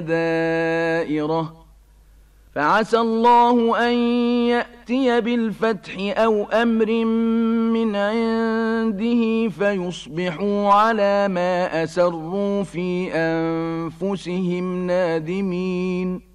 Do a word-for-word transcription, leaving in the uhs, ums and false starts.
دائرة فعسى الله أن يأتي بالفتح أو أمر من عنده فيصبحوا على ما أسروا في أنفسهم نادمين